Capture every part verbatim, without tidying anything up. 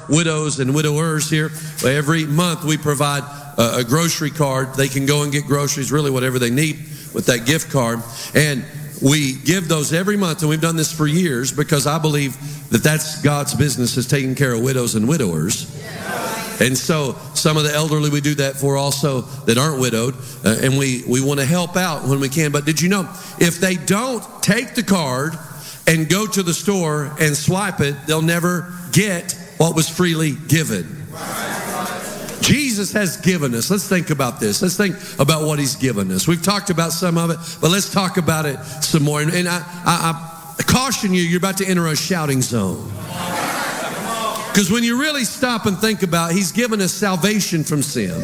widows and widowers here. Every month we provide a, a grocery card. They can go and get groceries, really whatever they need with that gift card. And we give those every month, and we've done this for years because I believe that that's God's business, is taking care of widows and widowers. And so some of the elderly we do that for also that aren't widowed, uh, and we, we want to help out when we can. But did you know, if they don't take the card and go to the store and swipe it, they'll never get what was freely given. Jesus has given us. Let's think about this. Let's think about what he's given us. We've talked about some of it, but let's talk about it some more. And, and I, I, I caution you, you're about to enter a shouting zone. Because when you really stop and think about it, he's given us salvation from sin.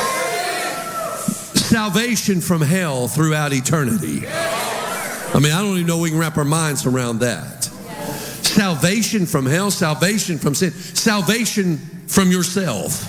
Salvation from hell throughout eternity. I mean, I don't even know we can wrap our minds around that. Salvation from hell, salvation from sin, salvation from yourself.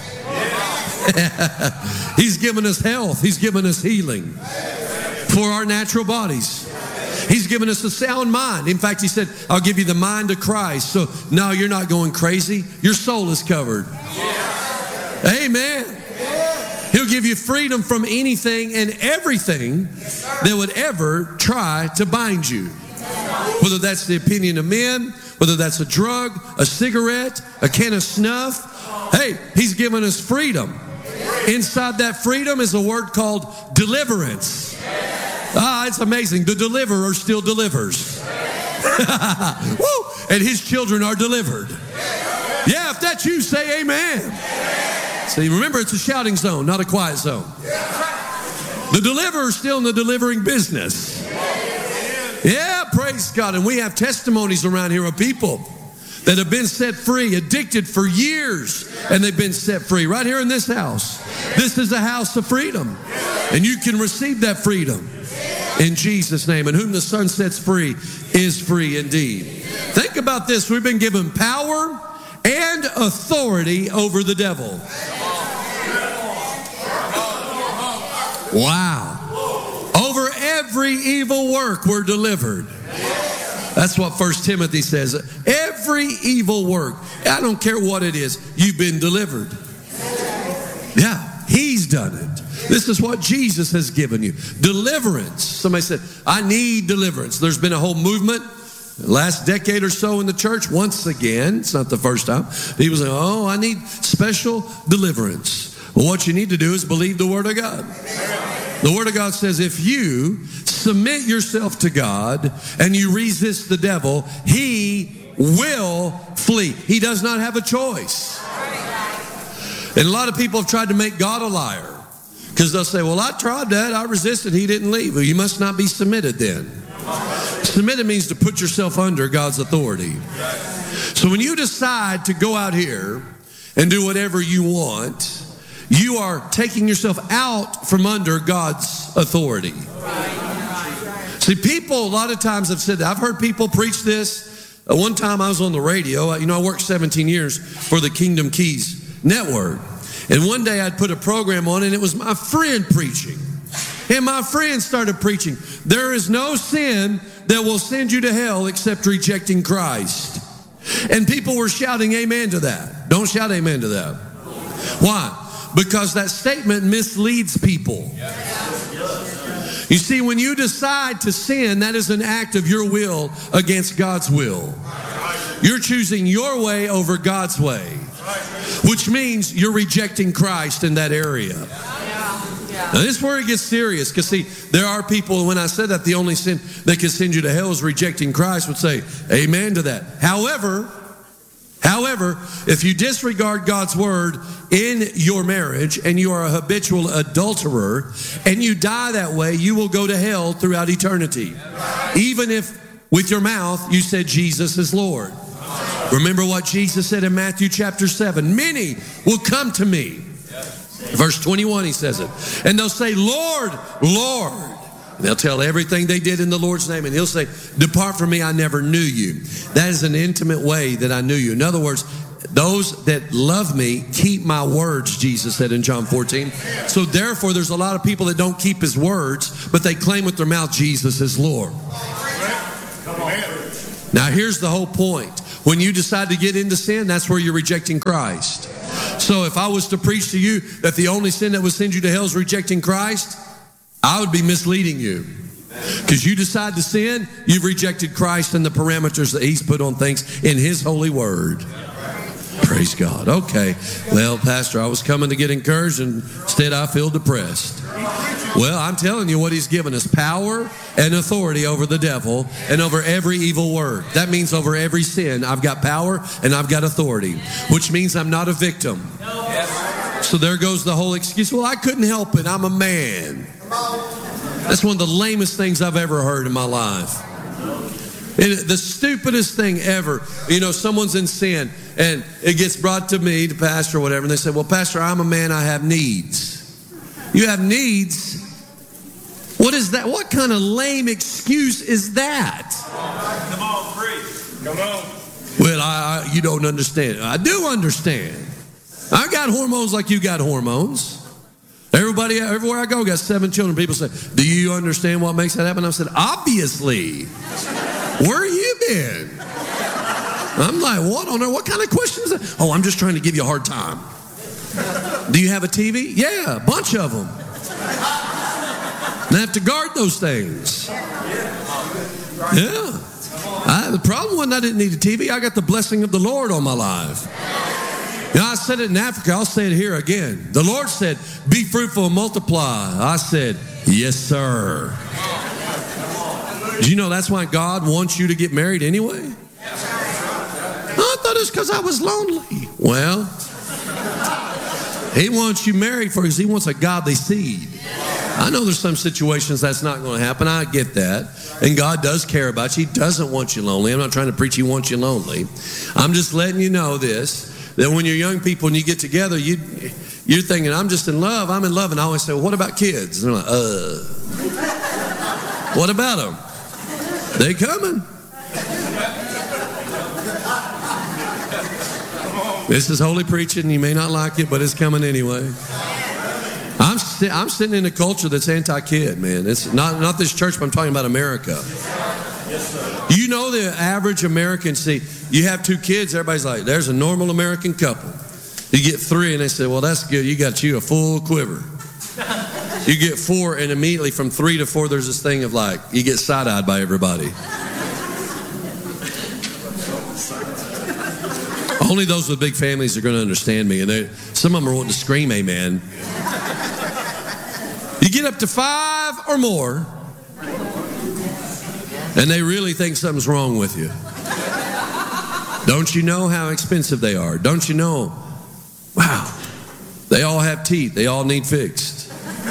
He's given us health. He's given us healing for our natural bodies. He's given us a sound mind. In fact, he said, I'll give you the mind of Christ. So no, you're not going crazy. Your soul is covered. Amen. He'll give you freedom from anything and everything that would ever try to bind you. Whether that's the opinion of men, whether that's a drug, a cigarette, a can of snuff. Hey, he's given us freedom. Inside that freedom is a word called deliverance. Ah, it's amazing. The deliverer still delivers. Woo! And his children are delivered. Yeah, if that's you, say amen. See, remember, it's a shouting zone, not a quiet zone. The deliverer is still in the delivering business. Yeah, praise God. And we have testimonies around here of people that have been set free, addicted for years, and they've been set free right here in this house. This is a house of freedom, and you can receive that freedom in Jesus' name. And whom the Son sets free is free indeed. Think about this. We've been given power and authority over the devil. Wow. Over every evil work, we're delivered. That's what First Timothy says. Every evil work, I don't care what it is, you've been delivered. Yeah, he's done it. This is what Jesus has given you. Deliverance. Somebody said, I need deliverance. There's been a whole movement last decade or so in the church. Once again, it's not the first time. People say, oh, I need special deliverance. Well, what you need to do is believe the Word of God. The Word of God says if you submit yourself to God and you resist the devil, he will flee. He does not have a choice. And a lot of people have tried to make God a liar because they'll say, well, I tried that. I resisted. He didn't leave. Well, you must not be submitted then. Submitted means to put yourself under God's authority. So when you decide to go out here and do whatever you want, you are taking yourself out from under God's authority. See, people a lot of times have said that. I've heard people preach this. Uh, one time I was on the radio. You know, I worked seventeen years for the Kingdom Keys Network. And one day I'd put a program on, and it was my friend preaching. And my friend started preaching, there is no sin that will send you to hell except rejecting Christ. And people were shouting amen to that. Don't shout amen to that. Why? Because that statement misleads people. You see, when you decide to sin, that is an act of your will against God's will. You're choosing your way over God's way, which means you're rejecting Christ in that area. Now, this is where it gets serious, because, see, there are people, when I said that the only sin that can send you to hell is rejecting Christ, would say amen to that. However, However, if you disregard God's word in your marriage and you are a habitual adulterer and you die that way, you will go to hell throughout eternity. Even if with your mouth you said Jesus is Lord. Remember what Jesus said in Matthew chapter seven. Many will come to me. Verse twenty-one, he says it. And they'll say, Lord, Lord. And they'll tell everything they did in the Lord's name. And he'll say, depart from me, I never knew you. That is an intimate way that I knew you. In other words, those that love me keep my words, Jesus said in John fourteen. So therefore, there's a lot of people that don't keep his words, but they claim with their mouth Jesus is Lord. Now, here's the whole point. When you decide to get into sin, that's where you're rejecting Christ. So if I was to preach to you that the only sin that would send you to hell is rejecting Christ, I would be misleading you. Because you decide to sin, you've rejected Christ and the parameters that he's put on things in his holy word. Praise God. Okay. Well, Pastor, I was coming to get encouraged, and instead I feel depressed. Well, I'm telling you what he's given us. Power and authority over the devil and over every evil work. That means over every sin. I've got power and I've got authority, which means I'm not a victim. So there goes the whole excuse. Well, I couldn't help it. I'm a man. That's one of the lamest things I've ever heard in my life. It, the stupidest thing ever. You know, someone's in sin and it gets brought to me, the pastor or whatever, and they say, well, Pastor, I'm a man, I have needs. You have needs? What is that? What kind of lame excuse is that? Come on, preach. Come on. Well, I, I, you don't understand. I do understand. I got hormones like you got hormones. Everybody, everywhere I go, got seven children. People say, do you understand what makes that happen? I said, obviously. Where you been? I'm like, what on earth? What kind of question is that? Oh, I'm just trying to give you a hard time. Do you have a T V? Yeah, a bunch of them. And I have to guard those things. Yeah. I, the problem wasn't I didn't need a T V. I got the blessing of the Lord on my life. You know, I said it in Africa. I'll say it here again. The Lord said, be fruitful and multiply. I said, yes, sir. Do you know that's why God wants you to get married anyway? I thought it was because I was lonely. Well, he wants you married for because he wants a godly seed. I know there's some situations that's not going to happen. I get that. And God does care about you. He doesn't want you lonely. I'm not trying to preach he wants you lonely. I'm just letting you know this, that when you're young people and you get together, you, you're thinking, I'm just in love. I'm in love. And I always say, well, what about kids? And they're like, uh. What about them? They coming. This is holy preaching. You may not like it, but it's coming anyway. I'm st- I'm sitting in a culture that's anti-kid, man. It's not not this church, but I'm talking about America. You know the average American, see, you have two kids, everybody's like, there's a normal American couple. You get three, and they say, well, that's good. You got you a full quiver. You get four, and immediately from three to four, there's this thing of like, you get side-eyed by everybody. Only those with big families are going to understand me, and they, some of them are wanting to scream, amen. You get up to five or more, and they really think something's wrong with you. Don't you know how expensive they are? Don't you know? Wow, they all have teeth. They all need fixed.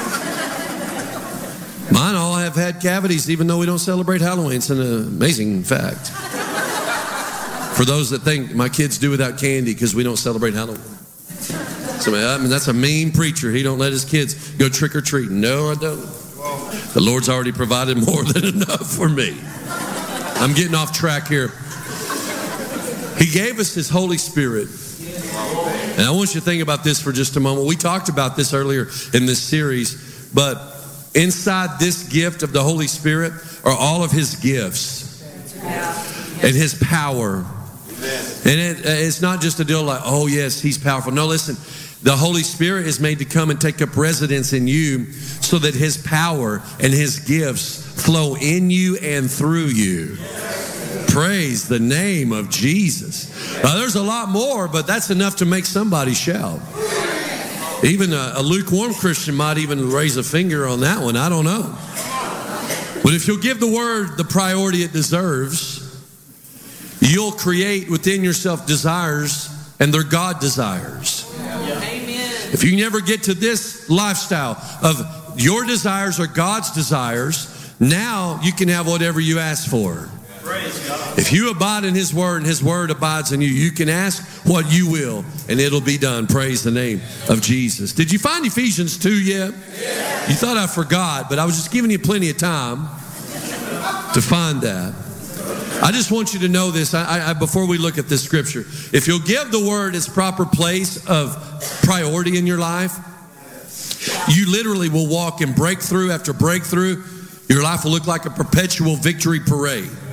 Mine all have had cavities, even though we don't celebrate Halloween. It's an amazing fact. For those that think my kids do without candy because we don't celebrate Halloween. So, I mean, that's a mean preacher. He don't let his kids go trick-or-treating. No, I don't. The Lord's already provided more than enough for me. I'm getting off track here. He gave us his Holy Spirit. And I want you to think about this for just a moment. We talked about this earlier in this series, but inside this gift of the Holy Spirit are all of his gifts and his power. And it, it's not just a deal like, oh, yes, he's powerful. No, listen, the Holy Spirit is made to come and take up residence in you so that his power and his gifts flow in you and through you. Praise the name of Jesus. Now, there's a lot more, but that's enough to make somebody shout. Even a, a lukewarm Christian might even raise a finger on that one. I don't know. But if you'll give the word the priority it deserves, you'll create within yourself desires, and they're God desires. Amen. If you never get to this lifestyle of your desires are God's desires, now you can have whatever you ask for. If you abide in his word and his word abides in you, you can ask what you will and it'll be done. Praise the name of Jesus. Did you find Ephesians two yet? Yeah. You thought I forgot, but I was just giving you plenty of time to find that. I just want you to know this I, I, before we look at this scripture. If you'll give the word its proper place of priority in your life, you literally will walk in breakthrough after breakthrough. Your life will look like a perpetual victory parade.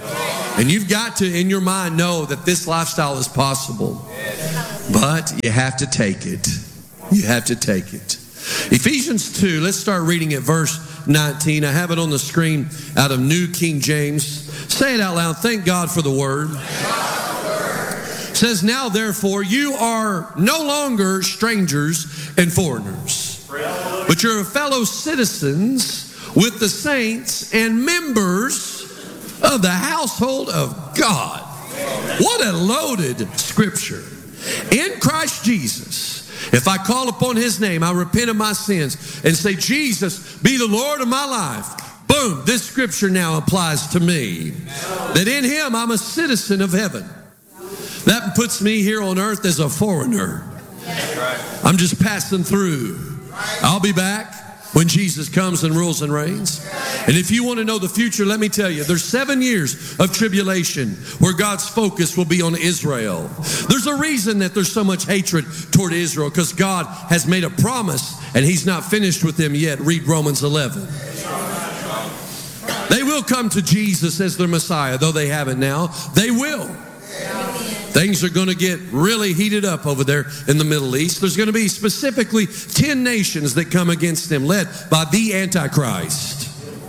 And you've got to, in your mind, know that this lifestyle is possible. But you have to take it. You have to take it. Ephesians two, let's start reading at verse nineteen. I have it on the screen out of New King James. Say it out loud. Thank God for the word. It says, now therefore you are no longer strangers and foreigners, but you're fellow citizens with the saints and members of the household of God. What a loaded scripture. In Christ Jesus, if I call upon his name, I repent of my sins and say, Jesus, be the Lord of my life. Boom, this scripture now applies to me. That in him I'm a citizen of heaven. That puts me here on earth as a foreigner. I'm just passing through. I'll be back when Jesus comes and rules and reigns. And if you want to know the future, let me tell you, there's seven years of tribulation where God's focus will be on Israel. There's a reason that there's so much hatred toward Israel, because God has made a promise and he's not finished with them yet. Read Romans eleven. They will come to Jesus as their Messiah, though they haven't now. They will. Things are going to get really heated up over there in the Middle East. There's going to be specifically ten nations that come against them, led by the Antichrist.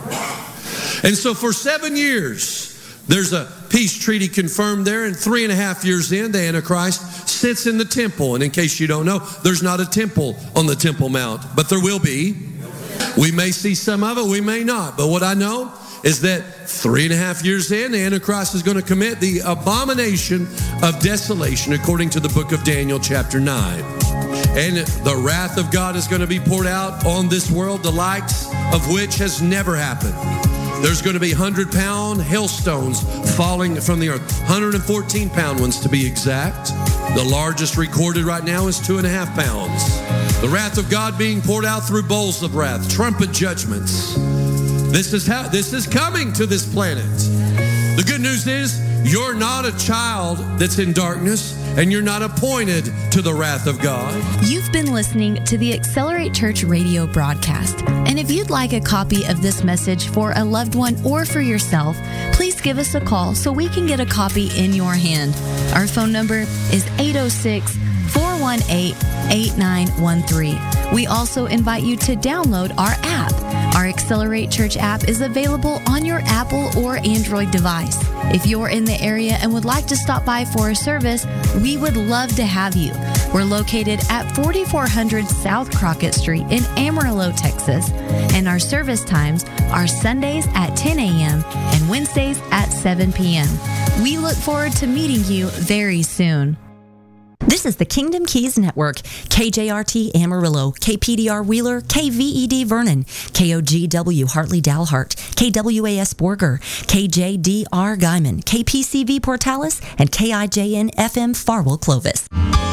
And so for seven years, there's a peace treaty confirmed there, and three and a half years in, the Antichrist sits in the temple. And in case you don't know, there's not a temple on the Temple Mount, but there will be. We may see some of it, we may not. But what I know is that three and a half years in, the Antichrist is going to commit the abomination of desolation, according to the book of Daniel chapter nine. And the wrath of God is going to be poured out on this world, the likes of which has never happened. There's going to be one hundred pound hailstones falling from the earth, one hundred fourteen pound ones to be exact. The largest recorded right now is two and a half pounds. The wrath of God being poured out through bowls of wrath, trumpet judgments. This is how this is coming to this planet. The good news is you're not a child that's in darkness, and you're not appointed to the wrath of God. You've been listening to the Accelerate Church radio broadcast. And if you'd like a copy of this message for a loved one or for yourself, please give us a call so we can get a copy in your hand. Our phone number is eight oh six, four one eight, eight nine one three. We also invite you to download our app. Our Accelerate Church app is available on your Apple or Android device. If you're in the area and would like to stop by for a service, we would love to have you. We're located at forty-four hundred South Crockett Street in Amarillo, Texas. And our service times are Sundays at ten a.m. and Wednesdays at seven p.m. We look forward to meeting you very soon. This is the Kingdom Keys Network. K J R T Amarillo, K P D R Wheeler, K V E D Vernon, K O G W Hartley Dalhart, K W A S Borger, K J D R Guyman, K P C V Portales, and K I J N F M Farwell Clovis.